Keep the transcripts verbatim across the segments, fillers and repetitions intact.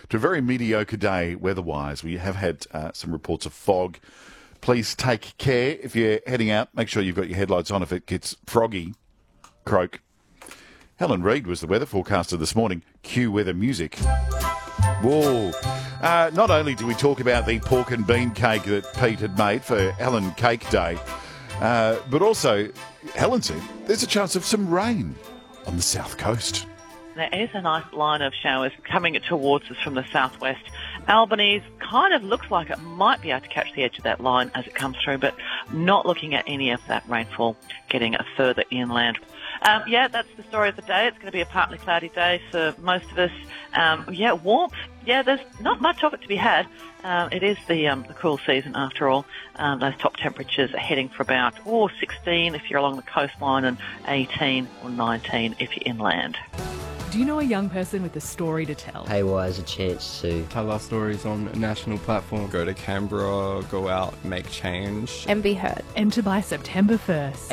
to a very mediocre day weather-wise. We have had uh, some reports of fog. Please take care if you're heading out. Make sure you've got your headlights on if it gets froggy. Croak. Helen Reid was the weather forecaster this morning. Cue weather music. Whoa. Uh, not only do we talk about the pork and bean cake that Pete had made for Helen Cake Day, uh, but also, Helen said, there's a chance of some rain on the south coast. There is a nice line of showers coming towards us from the southwest. Albanese kind of looks like it might be able to catch the edge of that line as it comes through, but not looking at any of that rainfall getting further inland. Um, yeah, that's the story of the day. It's going to be a partly cloudy day for most of us. Um, yeah, warmth. Yeah, there's not much of it to be had. Um, it is the um, the cool season after all. Um, those top temperatures are heading for about oh, sixteen if you're along the coastline and eighteen or nineteen if you're inland. Do you know a young person with a story to tell? Haywire has a chance to tell our stories on a national platform. Go to Canberra, go out, make change. And be heard. Enter by September first.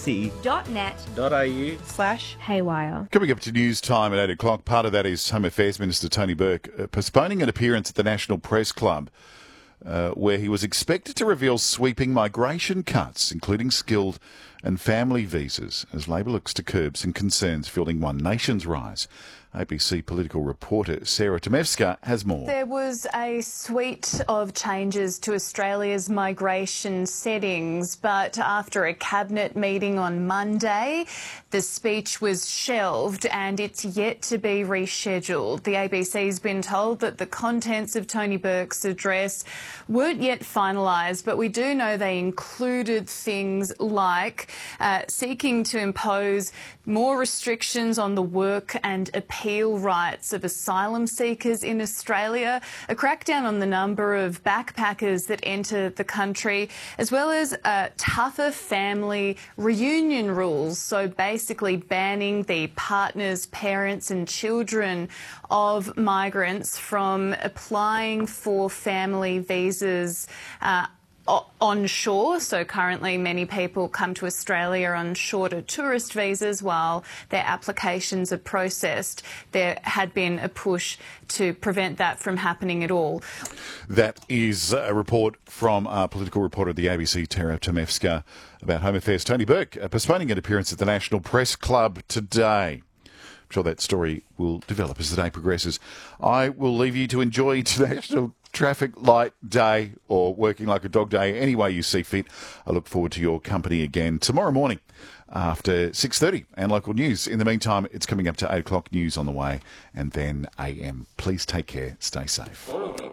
abc.net.au slash Haywire. Coming up to news time at eight o'clock, part of that is Home Affairs Minister Tony Burke uh, postponing an appearance at the National Press Club uh, where he was expected to reveal sweeping migration cuts, including skilled and family visas, as Labor looks to curb some concerns fueling One Nation's rise. A B C political reporter Sarah Tomevska has more. There was a suite of changes to Australia's migration settings, but after a cabinet meeting on Monday, the speech was shelved and it's yet to be rescheduled. The A B C's been told that the contents of Tony Burke's address weren't yet finalised, but we do know they included things like uh, seeking to impose more restrictions on the work and appeal rights of asylum seekers in Australia, a crackdown on the number of backpackers that enter the country, as well as uh, tougher family reunion rules, so basically banning the partners, parents and children of migrants from applying for family visas uh, onshore. So currently many people come to Australia on shorter tourist visas while their applications are processed. There had been a push to prevent that from happening at all. That is a report from our political reporter at the A B C, Tara Tomevska, about Home Affairs. Tony Burke uh, postponing an appearance at the National Press Club today. I'm sure that story will develop as the day progresses. I will leave you to enjoy International Traffic Light Day, or Working Like a Dog Day, any way you see fit. I look forward to your company again tomorrow morning after six thirty and local news. In the meantime, it's coming up to eight o'clock news on the way, and then A M. Please take care. Stay safe.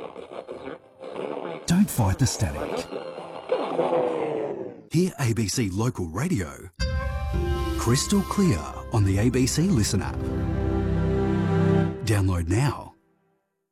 Don't fight the static. Hear A B C Local Radio crystal clear on the A B C Listen app. Download now.